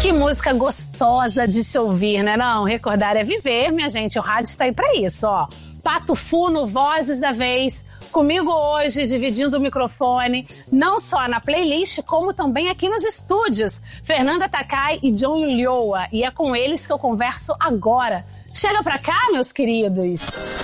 Que música gostosa de se ouvir, né? Não, recordar é viver, minha gente. O rádio está aí pra isso, ó. Pato Fu no Vozes da Vez. Comigo hoje, dividindo o microfone, não só na playlist, como também aqui nos estúdios. Fernanda Takai e John Ulloa. E é com eles que eu converso agora. Chega pra cá, meus queridos.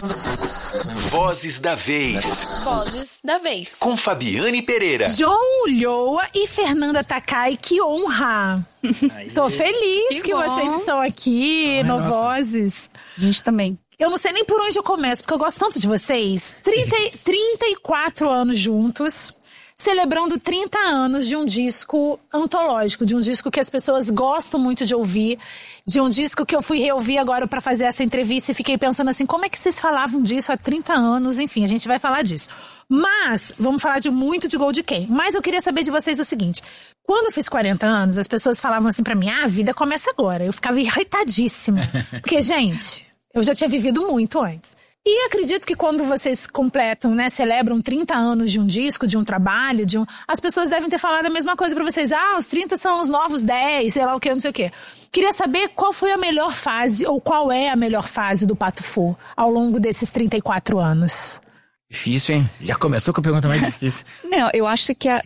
Vozes da Vez. Vozes da Vez. Com Fabiane Pereira. John Ulloa e Fernanda Takai, que honra. Tô feliz que vocês estão aqui no nossa. Vozes. A gente também. Eu não sei nem por onde eu começo, porque eu gosto tanto de vocês. 34 anos juntos, celebrando 30 anos de um disco antológico, de um disco que as pessoas gostam muito de ouvir, de um disco que eu fui reouvir agora pra fazer essa entrevista e fiquei pensando assim, como é que vocês falavam disso há 30 anos? Enfim, a gente vai falar disso. Mas, vamos falar muito de Gold Kayn. Mas eu queria saber de vocês o seguinte, quando eu fiz 40 anos, as pessoas falavam assim pra mim, a vida começa agora. Eu ficava irritadíssima. Porque, gente, eu já tinha vivido muito antes. E acredito que quando vocês completam, né, celebram 30 anos de um disco, de um trabalho, as pessoas devem ter falado a mesma coisa pra vocês. Ah, os 30 são os novos 10, sei lá o que, não sei o que. Queria saber qual foi a melhor fase, ou qual é a melhor fase do Pato Fu ao longo desses 34 anos. Difícil, hein? Já começou com a pergunta mais difícil. Não, eu acho que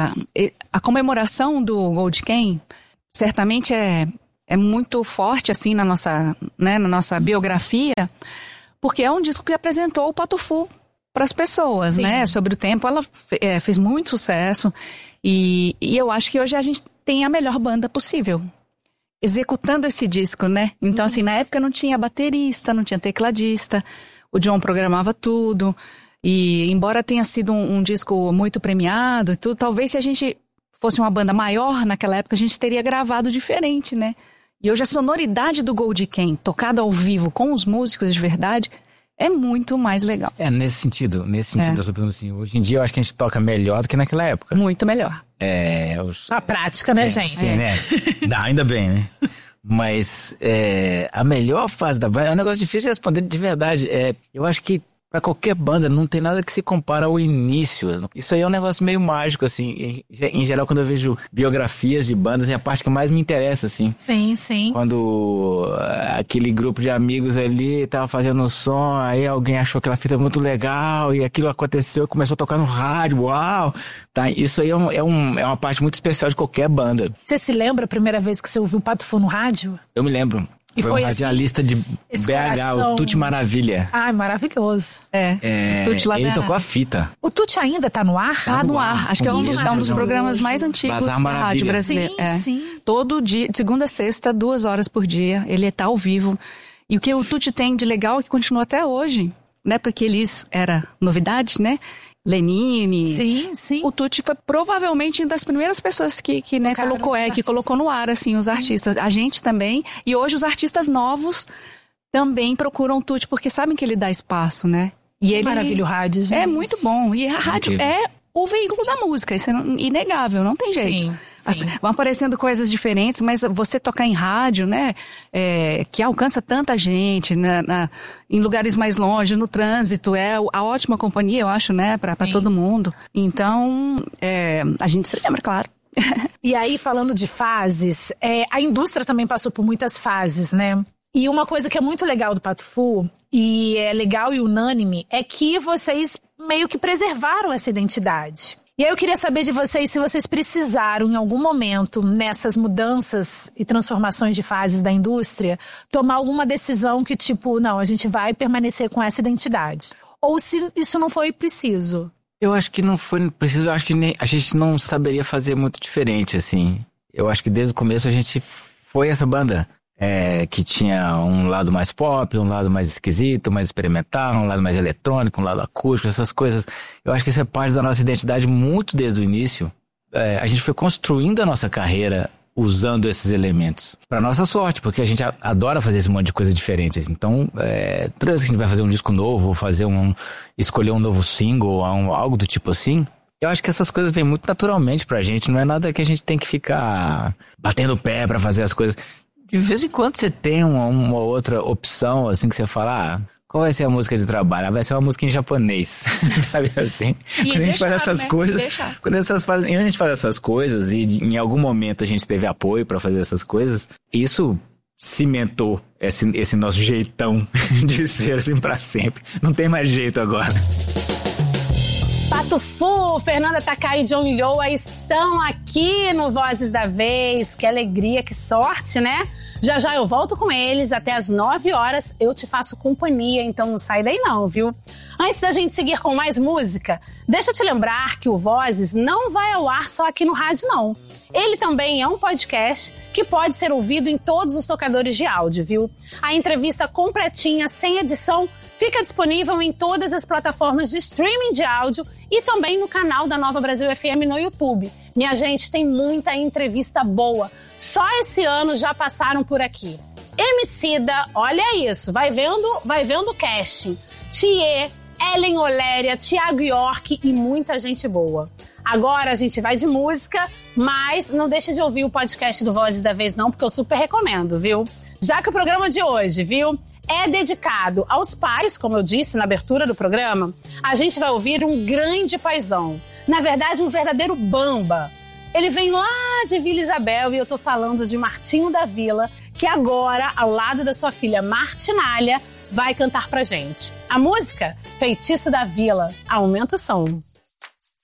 a comemoração do Gold Kayn certamente é muito forte, assim, na nossa biografia, porque é um disco que apresentou o Pato Fu para as pessoas, Sim. né? Sobre o tempo, ela fez muito sucesso e eu acho que hoje a gente tem a melhor banda possível executando esse disco, né? Então, assim, na época não tinha baterista, não tinha tecladista, o John programava tudo e embora tenha sido um disco muito premiado e tudo, talvez se a gente fosse uma banda maior naquela época, a gente teria gravado diferente, né? E hoje a sonoridade do Gold Kayn, tocada ao vivo com os músicos de verdade, é muito mais legal. Nesse sentido da sua pergunta, assim, hoje em dia eu acho que a gente toca melhor do que naquela época. Muito melhor. A prática, né, gente? Sim, né? Não, ainda bem, né? Mas a melhor fase da banda é um negócio difícil de responder de verdade. Eu acho que pra qualquer banda não tem nada que se compara ao início. Isso aí é um negócio meio mágico, assim. Em geral, quando eu vejo biografias de bandas, é a parte que mais me interessa, assim. Sim, sim. Quando aquele grupo de amigos ali tava fazendo um som, aí alguém achou aquela fita muito legal e aquilo aconteceu, começou a tocar no rádio, uau! Tá, isso aí é uma parte muito especial de qualquer banda. Você se lembra a primeira vez que você ouviu o Pato Fu no rádio? Eu me lembro. E foi um radialista assim, de BH, o Tuti Maravilha. Ai, maravilhoso. O Tuti lá ele tocou a fita. O Tuti ainda tá no ar? Tá no ar. Acho que é um dos programas mais antigos Bazar da rádio Maravilha. brasileira. Sim. Todo dia, de segunda a sexta, 2 horas por dia. Ele tá ao vivo. E o que o Tuti tem de legal é que continua até hoje. Na época que Elis era novidade, né? Lenine. Sim, sim. O Tuti foi provavelmente uma das primeiras pessoas que né, colocou no ar, assim, os artistas. A gente também. E hoje os artistas novos também procuram o Tuti, porque sabem que ele dá espaço, né? E ele Maravilha o rádio, gente. é muito bom. E a rádio é o veículo da música. Isso é inegável, não tem jeito. Sim. Assim, vão aparecendo coisas diferentes, mas você tocar em rádio, né, que alcança tanta gente, em lugares mais longe, no trânsito, é a ótima companhia, eu acho, né, pra todo mundo. Então, a gente se lembra, claro. E aí, falando de fases, a indústria também passou por muitas fases, né? E uma coisa que é muito legal do Pato Fu, e é legal e unânime, é que vocês meio que preservaram essa identidade. E aí eu queria saber de vocês se vocês precisaram, em algum momento, nessas mudanças e transformações de fases da indústria, tomar alguma decisão que, tipo, não, a gente vai permanecer com essa identidade. Ou se isso não foi preciso. Eu acho que não foi preciso, eu acho que a gente não saberia fazer muito diferente, assim. Eu acho que desde o começo a gente foi essa banda. Que tinha um lado mais pop, um lado mais esquisito, mais experimental, um lado mais eletrônico, um lado acústico, essas coisas. Eu acho que isso é parte da nossa identidade muito desde o início. A gente foi construindo a nossa carreira usando esses elementos. Pra nossa sorte, porque a gente adora fazer esse monte de coisa diferente. Então, toda vez que a gente vai fazer um disco novo, escolher um novo single, algo do tipo assim, eu acho que essas coisas vêm muito naturalmente pra gente. Não é nada que a gente tem que ficar batendo o pé pra fazer as coisas. De vez em quando você tem uma outra opção, assim, que você fala, qual vai ser a música de trabalho? Vai ser uma música em japonês, sabe assim? Quando a gente faz essas coisas, quando a gente faz essas coisas e em algum momento a gente teve apoio pra fazer essas coisas, isso cimentou esse nosso jeitão de ser assim pra sempre. Não tem mais jeito agora. Pato Fu, Fernanda Takai e John Lyoa estão aqui no Vozes da Vez. Que alegria, que sorte, né? Já eu volto com eles, até às 9 horas eu te faço companhia, então não sai daí não, viu? Antes da gente seguir com mais música, deixa eu te lembrar que o Vozes não vai ao ar só aqui no rádio, não. Ele também é um podcast que pode ser ouvido em todos os tocadores de áudio, viu? A entrevista completinha, sem edição, fica disponível em todas as plataformas de streaming de áudio e também no canal da Nova Brasil FM no YouTube. Minha gente, tem muita entrevista boa. Só esse ano já passaram por aqui. Emicida, olha isso, vai vendo o casting. Thier, Ellen Oléria, Thiago York e muita gente boa. Agora a gente vai de música, mas não deixe de ouvir o podcast do Vozes da Vez não, porque eu super recomendo, viu? Já que o programa de hoje, viu, é dedicado aos pais, como eu disse na abertura do programa, a gente vai ouvir um grande paizão. Na verdade, um verdadeiro bamba. Ele vem lá de Vila Isabel e eu tô falando de Martinho da Vila, que agora, ao lado da sua filha Martinália, vai cantar pra gente. A música, Feitiço da Vila. Aumenta o som.